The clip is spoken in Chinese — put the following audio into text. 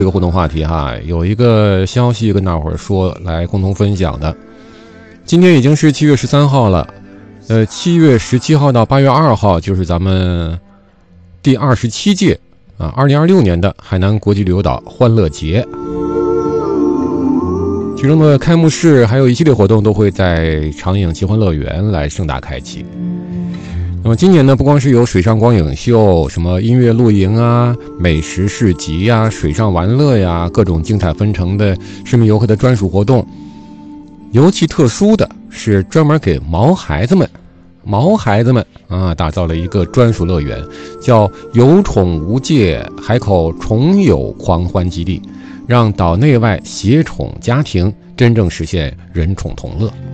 这个互动话题哈，有一个消息跟大伙儿说，来共同分享的。今天已经是7月13号了，7月17号到8月2号就是咱们第27届2026年的海南国际旅游岛欢乐节。其中的开幕式还有一系列活动都会在长影奇欢乐园来盛大开启。那么今年呢，不光是有水上光影秀、什么音乐露营啊、美食市集呀、水上玩乐呀，各种精彩纷呈的市民游客的专属活动。尤其特殊的是专门给毛孩子们打造了一个专属乐园，叫有宠无界海口宠友狂欢基地，让岛内外携宠家庭真正实现人宠同乐。